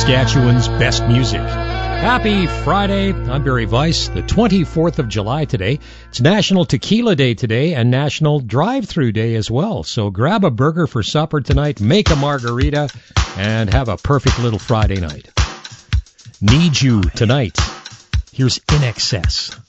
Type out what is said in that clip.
Saskatchewan's best music. Happy Friday. I'm Barry Weiss. The 24th of July today. It's National Tequila Day today and National Drive-Thru Day as well. So grab a burger for supper tonight, make a margarita, and have a perfect little Friday night. Need You tonight. Here's In Excess.